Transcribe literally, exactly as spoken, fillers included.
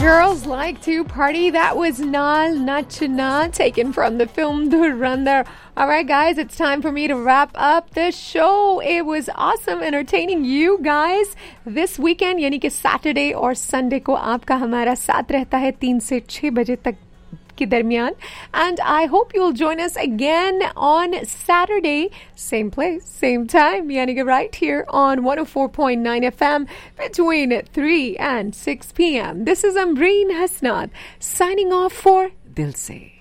Girls like to party. That was Naal Nachna, taken from the film Dhurandhar. All right, guys, it's time for me to wrap up the show. It was awesome entertaining you guys this weekend, यानी कि Saturday और Sunday को आपका हमारा साथ रहता है तीन से छह बजे तक के दरमियान. And I hope you'll join us again on Saturday, same place, same time, यानी कि right here on one oh four point nine F M between three and six p.m. This is Ambreen Hasnat signing off for Dil Se.